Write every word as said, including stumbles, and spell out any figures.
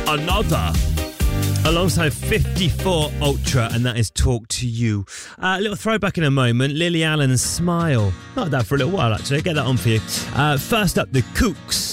Another. Alongside fifty-four Ultra, and that is Talk to You. Uh, a little throwback in a moment. Lily Allen's Smile. Not that for a little while, actually. Get that on for you. Uh, first up, the Kooks.